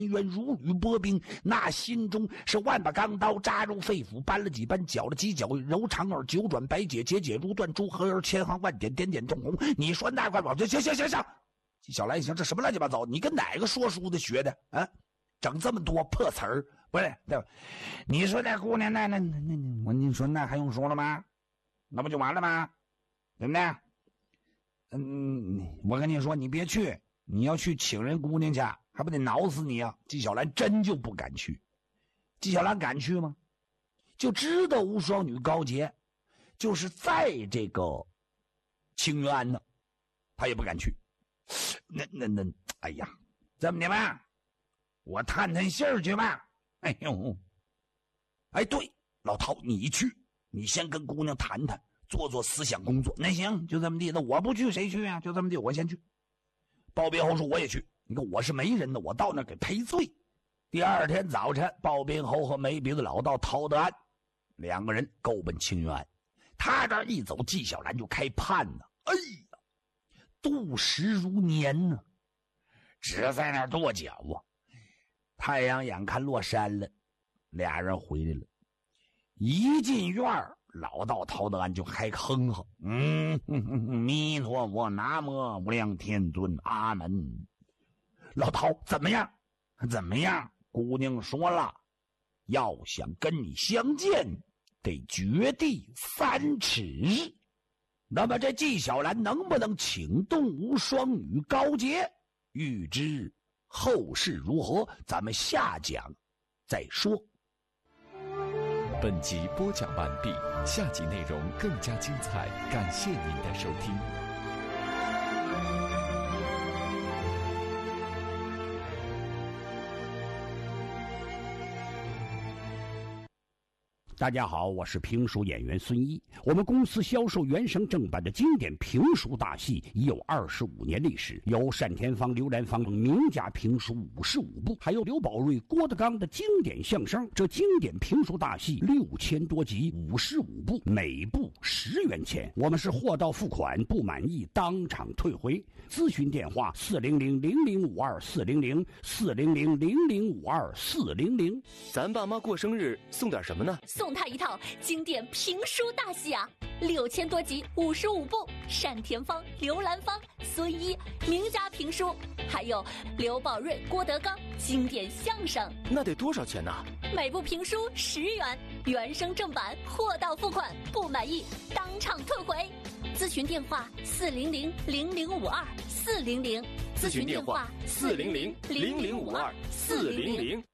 愿如履薄冰，那心中是万把钢刀扎入肺腑，搬了几搬，绞了几绞，柔肠耳，九转百解，节节如断，朱合儿，千行万点，点点中红。你说那块宝，行，纪晓岚一想，这什么乱七八糟？你跟哪个说书的学的啊？整这么多破词儿，不是对吧？你说那姑娘你说那还用说了吗？那不就完了吗？对不对？我跟你说，你别去，你要去请人姑娘去，还不得挠死你啊！纪晓岚真就不敢去。纪晓岚敢去吗？就知道无双女高洁就是在这个清源安呢，他也不敢去。哎呀，这么的吧，我探探信儿去吧。哎呦，哎，对，老陶，你去，你先跟姑娘谈谈，做思想工作。那行，就这么地，那我不去谁去啊？就这么地，我先去。鲍宾侯说我也去，你看我是媒人的，我到那儿给赔罪。第二天早晨，鲍宾侯和媒鼻子老道陶德安两个人够奔清源安。他这一走，纪晓岚就开盼呢。哎呀，度时如年呢，只在那儿跺脚啊。太阳眼看落山了，俩人回来了。一进院儿，老道陶德安就还哼哼，弥陀佛，南无无量天尊，阿门。老陶，怎么样？姑娘说了，要想跟你相见，得掘地3尺。那么这纪晓岚能不能请动无双女高洁？欲知后事如何，咱们下讲再说。 本集播讲完毕，下集内容更加精彩，感谢您的收听。 大家好，我是评书演员孙一。我们公司销售原声正版的经典评书大戏已有25年历史，有单田芳、刘兰芳名家评书55部，还有刘宝瑞、郭德纲的经典相声。这经典评书大戏6000多集，55部，每部10元钱。我们是货到付款，不满意当场退回。咨询电话400-0052-400，400-0052-400。 咱爸妈过生日送点什么呢？ 送他一套经典评书大戏啊，6000多集，55部，单田芳、刘兰芳、孙一名家评书，还有刘宝瑞、郭德纲经典相声。 那得多少钱呢？ 每部评书10元，原声正版，货到付款，不满意当场退回。咨询电话400-0052-400， 咨询电话400-0052-400。